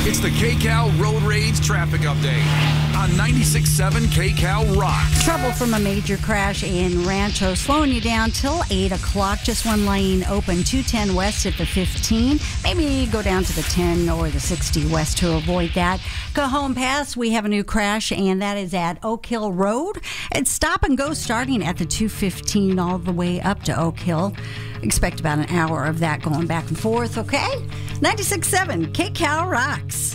It's the KCAL Road Rage Traffic Update on 96.7 KCAL Rocks. Trouble from a major crash in Rancho, slowing you down till 8 o'clock. Just one lane open, 210 west at the 15. Maybe go down to the 10 or the 60 west to avoid that. Cajon Pass, we have a new crash, and that is at Oak Hill Road. It's stop and go starting at the 215 all the way up to Oak Hill. Expect about an hour of that going back and forth, okay? 96.7 KCAL Rocks.